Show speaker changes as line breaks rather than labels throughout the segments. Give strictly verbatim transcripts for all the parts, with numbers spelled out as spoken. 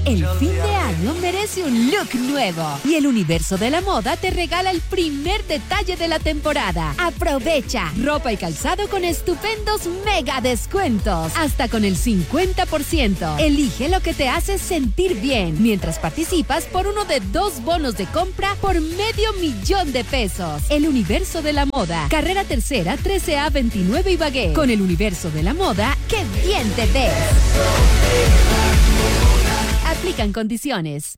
El fin de año merece un look nuevo y el Universo de la Moda te regala el primer detalle de la temporada. Aprovecha ropa y calzado con estupendos mega descuentos, hasta con el cincuenta por ciento. Elige lo que te hace sentir bien mientras participas por uno de dos bonos de compra por medio millón de pesos. El Universo de la Moda, carrera tercera, trece A veintinueve Ibagué. Con el Universo de la Moda, ¡qué bien te ves! Aplican condiciones.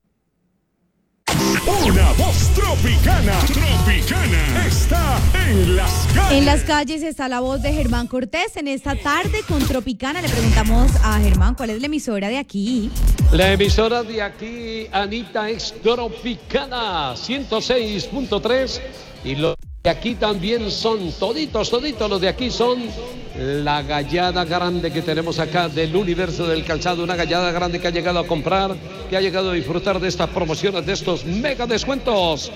Una voz tropicana, tropicana, está en las calles.
En las calles está la voz de Germán Cortés. En esta tarde con Tropicana le preguntamos a Germán cuál es la emisora de aquí.
La emisora de aquí, Anita, es Tropicana ciento seis punto tres y los de aquí también son toditos, toditos los de aquí son la gallada grande que tenemos acá del Universo del Calzado, una gallada grande que ha llegado a comprar, que ha llegado a disfrutar de estas promociones, de estos mega descuentos.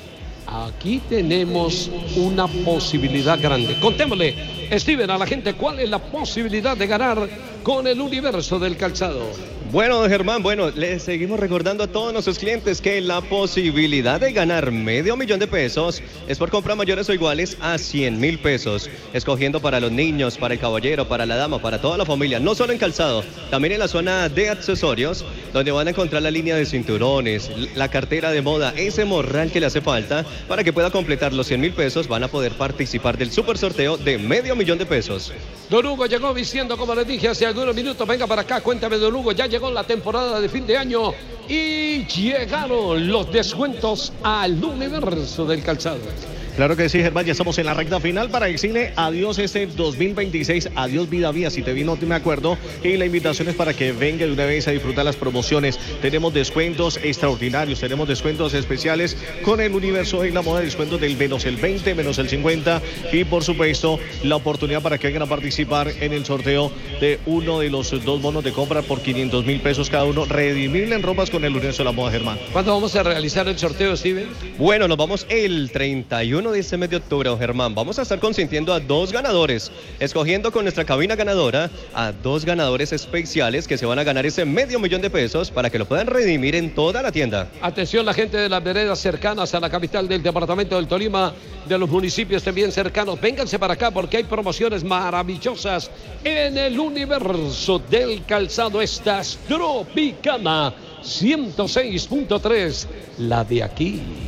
Aquí tenemos una posibilidad grande. Contémosle, Steven, a la gente cuál es la posibilidad de ganar con el Universo del Calzado.
Bueno, Germán, bueno, les seguimos recordando a todos nuestros clientes que la posibilidad de ganar medio millón de pesos es por compras mayores o iguales a cien mil pesos, escogiendo para los niños, para el caballero, para la dama, para toda la familia, no solo en calzado, también en la zona de accesorios, donde van a encontrar la línea de cinturones, la cartera de moda, ese morral que le hace falta para que pueda completar los cien mil pesos, van a poder participar del super sorteo de medio millón de pesos.
Don Hugo llegó vistiendo, como les dije hace algunos minutos, venga para acá, cuéntame, Don Hugo, ya llegó la temporada de fin de año y llegaron los descuentos al Universo del Calzado.
Claro que sí, Germán, ya estamos en la recta final para decirle adiós este dos mil veintiséis, adiós vida mía, si te vi no te me acuerdo, y la invitación es para que venga de una vez a disfrutar las promociones. Tenemos descuentos extraordinarios, tenemos descuentos especiales con el Universo de la Moda, descuentos del menos el veinte, menos el cincuenta, y por supuesto la oportunidad para que vengan a participar en el sorteo de uno de los dos bonos de compra por quinientos mil pesos cada uno, redimible en ropas con el Universo de la Moda, Germán.
¿Cuándo vamos a realizar el sorteo, Steven?
Bueno, nos vamos el treinta y uno de este mes de octubre, Germán. Vamos a estar consintiendo a dos ganadores, escogiendo con nuestra cabina ganadora a dos ganadores especiales que se van a ganar ese medio millón de pesos para que lo puedan redimir en toda la tienda.
Atención la gente de las veredas cercanas a la capital del departamento del Tolima, de los municipios también cercanos, vénganse para acá porque hay promociones maravillosas en el Universo del Calzado. Esta es Tropicana ciento seis punto tres, la de aquí.